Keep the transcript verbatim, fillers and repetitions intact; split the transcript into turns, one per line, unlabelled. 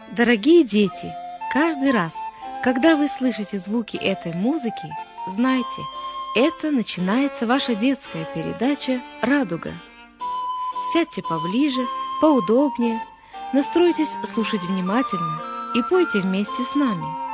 Дорогие дети, каждый раз, когда вы слышите звуки этой музыки, знайте, это начинается ваша детская передача «Радуга». Сядьте поближе, поудобнее, настройтесь слушать внимательно и пойте вместе с нами.